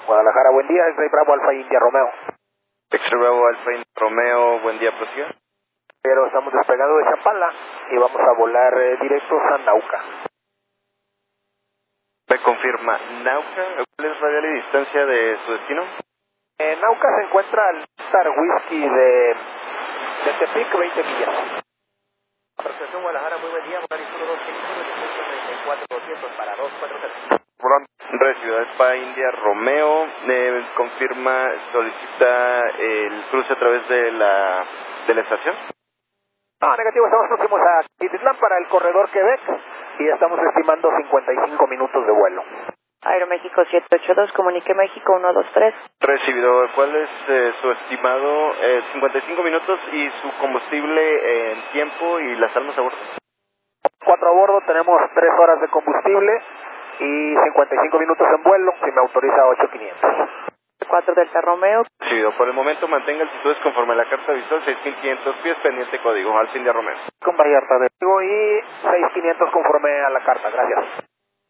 Guadalajara, buen día, es Rey Bravo Alfa India Romeo. Extra Bravo Alfa India Romeo, buen día, prosiga. Pero estamos despegando de Chapala y vamos a volar directos a Nauca. ¿Me confirma Nauca? ¿Cuál es radial y distancia de su destino? En Nauca se encuentra el Star Whisky de Tepic, 20 millas. Aproximación Guadalajara, muy buen día, Volar 125, 200 para 243. Ciudad Alfa India Romeo, confirma, solicita el cruce a través de la estación. No, negativo, estamos próximos a Titlán para el corredor Quebec y estamos estimando 55 minutos de vuelo. Aeroméxico 782, comunique México 123. Recibido, ¿cuál es su estimado? 55 minutos y su combustible en tiempo y las almas a bordo. 4 a bordo, tenemos 3 horas de combustible y 55 minutos en vuelo, si me autoriza 8500. 4 Delta Romeo. Recibido, por el momento mantenga altitudes conforme a la carta visual, 6500 pies, pendiente código, Alfa India Romeo. Con Vallarta de y 6500 conforme a la carta, gracias.